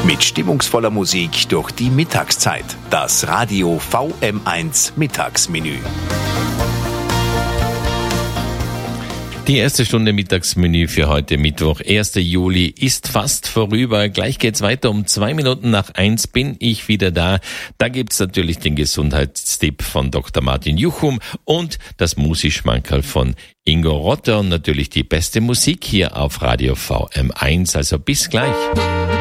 Mit stimmungsvoller Musik durch die Mittagszeit. Das Radio VM1 Mittagsmenü. Die erste Stunde Mittagsmenü für heute Mittwoch, 1. Juli, ist fast vorüber. Gleich geht's weiter. Um 2:02 bin ich wieder da. Da gibt's natürlich den Gesundheitstipp von Dr. Martin Juchum und das Musikschmankerl von Ingo Rotter und natürlich die beste Musik hier auf Radio VM1. Also bis gleich.